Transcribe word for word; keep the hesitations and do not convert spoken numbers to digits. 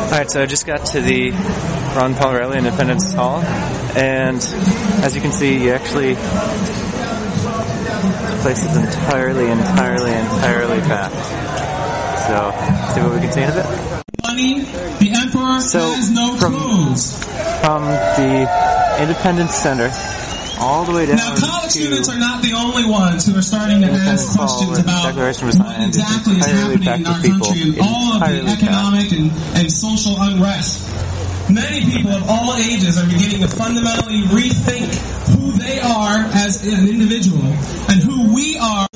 Alright, so I just got to the Ron Paul Reilly Independence Hall, and as you can see, you actually, this place is entirely, entirely, entirely packed. So, see what we can see in a bit. Money, the emperor so, has no from, clothes. From the Independence Center, all the way down now, college to students are not the only ones who are starting to ask questions about what exactly is happening in our country and all of the economic and, and social unrest. Many people of all ages are beginning to fundamentally rethink who they are as an individual and who we are